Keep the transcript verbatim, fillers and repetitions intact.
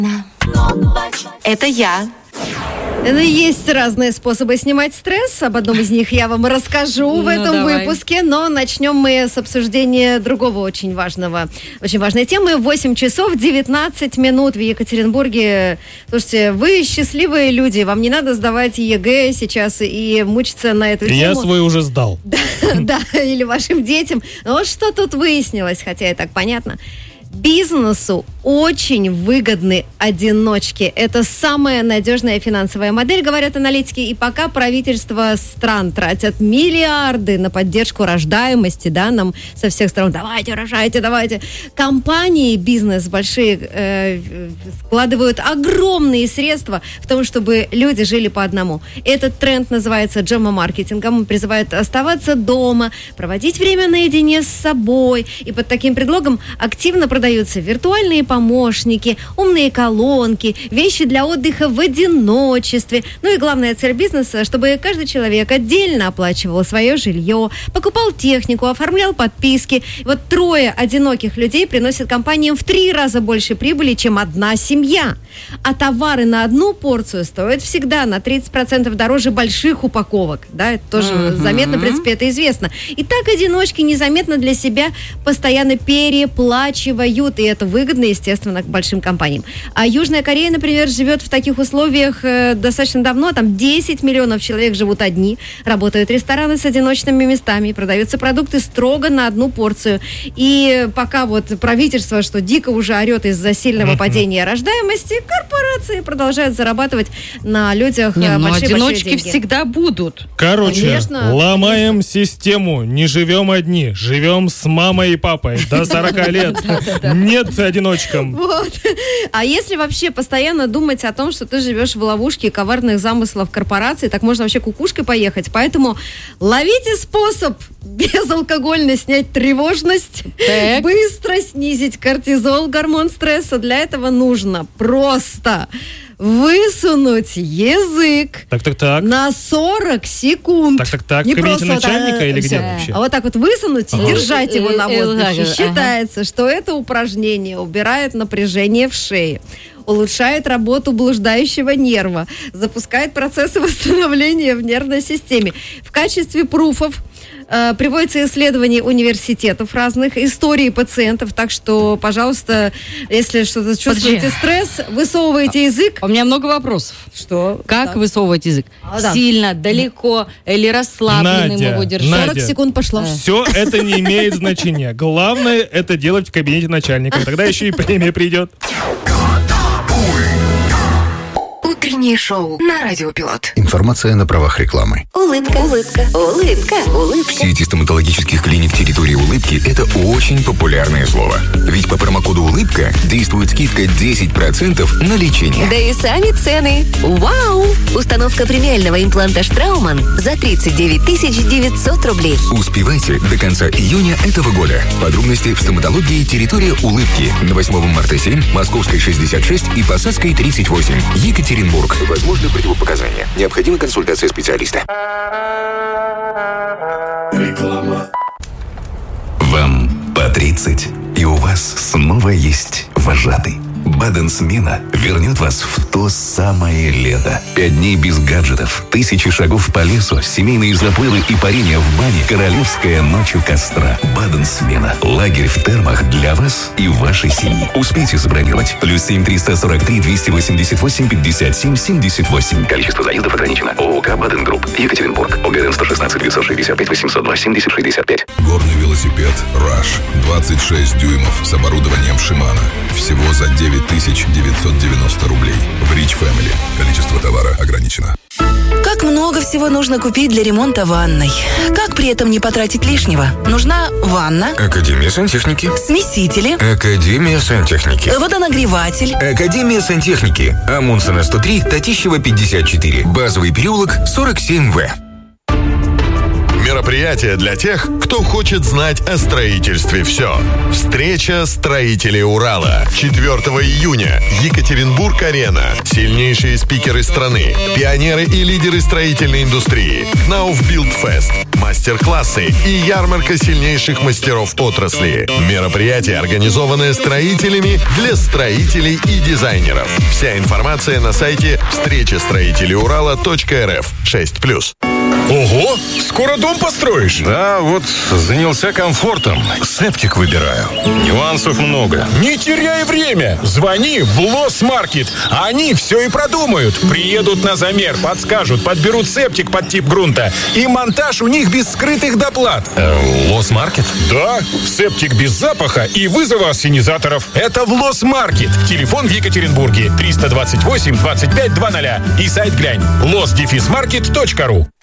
Это я. Есть разные способы снимать стресс. Об одном из них я вам расскажу ну, в этом давай. выпуске. Но начнем мы с обсуждения другого очень важного, очень важной темы. восемь часов девятнадцать минут в Екатеринбурге. Слушайте, вы счастливые люди. Вам не надо сдавать ЕГЭ сейчас и мучиться на эту тему. Я свой уже сдал. Да, или вашим детям. Но вот что тут выяснилось, хотя и так понятно. Бизнесу очень выгодны одиночки. Это самая надежная финансовая модель, говорят аналитики. И пока правительства стран тратят миллиарды на поддержку рождаемости, да, нам со всех сторон давайте, рожайте, давайте. Компании, бизнес большие э, вкладывают огромные средства в том, чтобы люди жили по одному. Этот тренд называется джомо-маркетингом. Он призывает оставаться дома, проводить время наедине с собой. И под таким предлогом активно продаются виртуальные помощники, умные колонки, вещи для отдыха в одиночестве. Ну и главная цель бизнеса, чтобы каждый человек отдельно оплачивал свое жилье, покупал технику, оформлял подписки. Вот трое одиноких людей приносят компаниям в три раза больше прибыли, чем одна семья. А товары на одну порцию стоят всегда на тридцать процентов дороже больших упаковок. Да, это тоже uh-huh. заметно, в принципе, это известно. И так одиночки незаметно для себя постоянно переплачивают, и это выгодно, естественно, к большим компаниям. А Южная Корея, например, живет в таких условиях э, достаточно давно. Там десять миллионов человек живут одни, работают рестораны с одиночными местами, продаются продукты строго на одну порцию. И пока вот правительство, что дико уже орет из-за сильного падения рождаемости, корпорации продолжают зарабатывать на людях не, большие-большие ну, одиночки деньги. Всегда будут. Короче, конечно, ломаем конечно. систему. Не живем одни, живем с мамой и папой до сорока лет. Нет одиночкам. Вот. А если вообще постоянно думать о том, что ты живешь в ловушке коварных замыслов корпораций, так можно вообще кукушкой поехать. Поэтому ловите способ безалкогольно снять тревожность, так. быстро снизить кортизол, гормон стресса. Для этого нужно просто высунуть язык так, так, так. на сорок секунд. Так, так, так. Не в кабинете просто начальника вот, или где все. вообще? А вот так вот высунуть ага. и держать его на воздухе. Ага. Считается, что это упражнение убирает напряжение в шее, улучшает работу блуждающего нерва, запускает процессы восстановления в нервной системе. В качестве пруфов э, приводятся исследования университетов разных, истории пациентов, так что, пожалуйста, если что-то чувствуете Подожди. стресс, высовывайте язык. У меня много вопросов. Что? Как да. высовывать язык? А, да. Сильно, далеко или расслабленным Надя, его держать? Надя. сорок секунд пошло. Все это не имеет значения. Главное это делать в кабинете начальника. Тогда еще и премия придет. Утреннее шоу на Радио Пилот. Информация на правах рекламы. Улыбка, улыбка, улыбка, улыбка. В сети стоматологических клиник территории улыбки это очень популярное слово. Ведь по промокоду «Улыбка» действует скидка десять процентов на лечение. Да и сами цены. Вау! Установка премиального импланта Штрауман за тридцать девять тысяч девятьсот рублей. Успевайте до конца июня этого года. Подробности в стоматологии территория улыбки на восьмого марта семь, Московской шестьдесят шесть и Посадской тридцать восемь. Екатеринбург. Возможны противопоказания. Необходима консультация специалиста. Реклама. Вам по тридцать, и у вас снова есть вожатый. Баден-смена вернет вас в то самое лето. Пять дней без гаджетов, тысячи шагов по лесу, семейные заплывы и парение в бане, королевская ночь у костра. Баден-смена. Лагерь в термах для вас и вашей семьи. Успейте забронировать. Плюс семь триста сорок три двести восемьдесят восемь пятьдесят семь семьдесят восемь. Количество заездов ограничено. ООК «Баден Групп». Екатеринбург. ОГРН сто шестнадцать девятьсот шестьдесят пять восемьсот два семьдесят шестьдесят пять. Горный велосипед Rush. двадцать шесть дюймов с оборудованием Shimano. Всего за девять тысяч девятьсот девяносто рублей. В Rich Family. Количество товара ограничено. Как много всего нужно купить для ремонта ванной. Как при этом не потратить лишнего? Нужна ванна, Академия сантехники. смесители, Академия сантехники. водонагреватель. Академия сантехники. Амундсена сто три, Татищева пятьдесят четыре. Базовый переулок сорок семь В. Мероприятие для тех, кто хочет знать о строительстве все. Встреча строителей Урала. четвёртого июня. Екатеринбург-арена. Сильнейшие спикеры страны. Пионеры и лидеры строительной индустрии. Кнауф Билдфест. мастер-классы и ярмарка сильнейших мастеров отрасли. Мероприятие, организованное строителями для строителей и дизайнеров. Вся информация на сайте встреча строителей урала точка эр эф. шесть плюс. Ого, скоро дом построишь? Да, вот занялся комфортом. Септик выбираю. Нюансов много. Не теряй время. Звони в Лосмаркет. Они все и продумают. Приедут на замер, подскажут, подберут септик под тип грунта. И монтаж у них без скрытых доплат. Э, Лосмаркет? Да, септик без запаха и вызова ассенизаторов. Это в Лосмаркет. Телефон в Екатеринбурге триста двадцать восемь двадцать пять двадцать. И сайт глянь лос маркет точка ру.